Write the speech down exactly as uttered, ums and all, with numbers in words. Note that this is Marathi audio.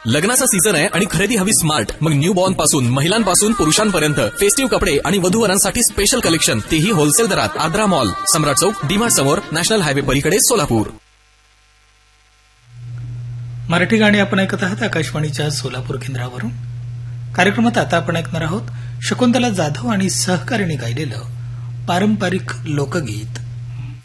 लग्नाचा सीझन आहे आणि खरेदी हवी स्मार्ट. मग न्यू बॉर्न पासून महिलांपासून पुरुषांपर्यंत फेस्टिव्ह कपडे आणि वधूवरांसाठी स्पेशल कलेक्शन, तेही होलसेल दरात. आद्रा मॉल, सम्राट चौक, डीमार्ट समोर, नॅशनल हायवे पलीकडे, सोलापूर. मराठी गाणी आपण ऐकत आहात आकाशवाणीच्या सोलापूर केंद्रावरून. कार्यक्रमात आता आपण ऐकणार आहोत शकुंतला जाधव आणि सहकारिणी गायलेलं पारंपरिक लोकगीत.